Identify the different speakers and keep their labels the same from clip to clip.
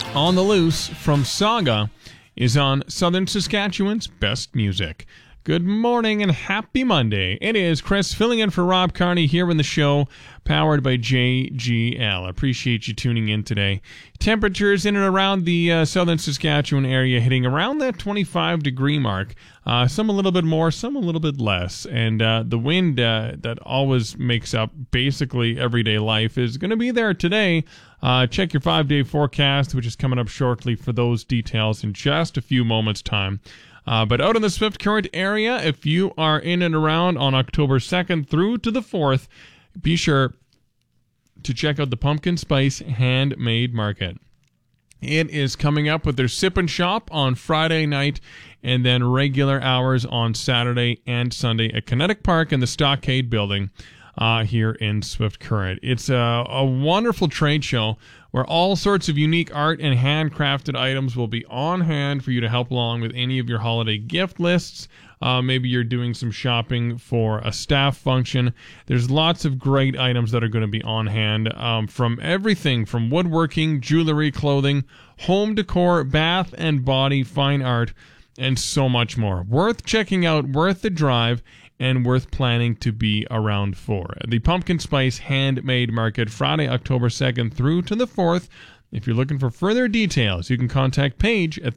Speaker 1: On the Loose from Saga is on Southern Saskatchewan's Best Music. Good morning and happy Monday. It is Chris filling in for Rob Carney here in the show, powered by JGL. Appreciate you tuning in today. Temperatures in and around the Southern Saskatchewan area hitting around that 25-degree mark. Some a little bit more, some a little bit less. And the wind that always makes up basically everyday life is going to be there today. Check your 5-day forecast, which is coming up shortly for those details in just a few moments' time. But out in the Swift Current area, if you are in and around on October 2nd through to the 4th, be sure to check out the Pumpkin Spice Handmade Market. It is coming up with their Sip and Shop on Friday night and then regular hours on Saturday and Sunday at Kinetic Park in the Stockade Building here in Swift Current. It's a wonderful trade show where all sorts of unique art and handcrafted items will be on hand for you to help along with any of your holiday gift lists. Maybe you're doing some shopping for a staff function. There's lots of great items that are going to be on hand from everything from woodworking, jewelry, clothing, home decor, bath and body, fine art, and so much more. Worth checking out, worth the drive, and worth planning to be around for. The Pumpkin Spice Handmade Market, Friday, October 2nd through to the 4th. If you're looking for further details, you can contact Paige at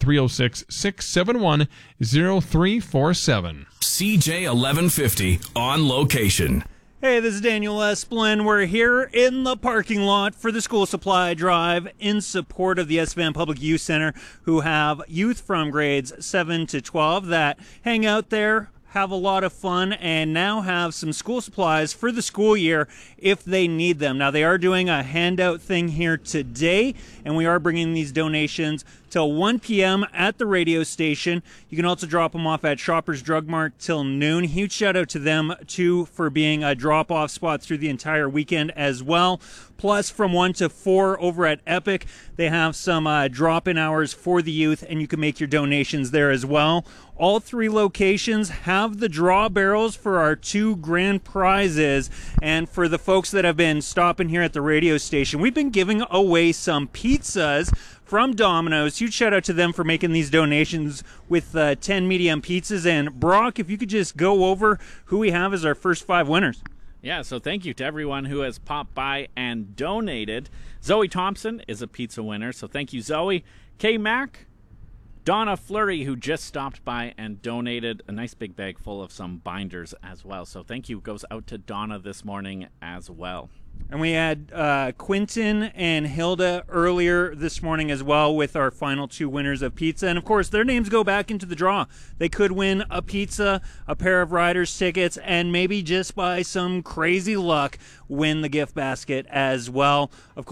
Speaker 1: 306-671-0347.
Speaker 2: CJ 1150 on location.
Speaker 3: Hey, this is Daniel Esplin. We're here in the parking lot for the school supply drive in support of the Estevan Public Youth Center, who have youth from grades 7 to 12 that hang out there, have a lot of fun, and now have some school supplies for the school year if they need them. Now, they are doing a handout thing here today, and we are bringing these donations till 1 p.m. at the radio station. You can also drop them off at Shoppers Drug Mart till noon. Huge shout out to them, too, for being a drop-off spot through the entire weekend as well. Plus, from 1 to 4 over at Epic, they have some drop-in hours for the youth, and you can make your donations there as well. All 3 locations have the draw barrels for our 2 grand prizes. And for the folks that have been stopping here at the radio station, we've been giving away some pizzas from Domino's. Huge shout out to them for making these donations with 10 medium pizzas. And Brock, if you could just go over who we have as our first 5 winners.
Speaker 4: Yeah, so thank you to everyone who has popped by and donated. Zoe Thompson is a pizza winner, so thank you, Zoe. Kay Mack, Donna Fleury, who just stopped by and donated a nice big bag full of some binders as well. So thank you goes out to Donna this morning as well.
Speaker 3: And we had Quentin and Hilda earlier this morning as well with our final 2 winners of pizza. And, of course, their names go back into the draw. They could win a pizza, a pair of Riders tickets, and maybe just by some crazy luck win the gift basket as well. Of course,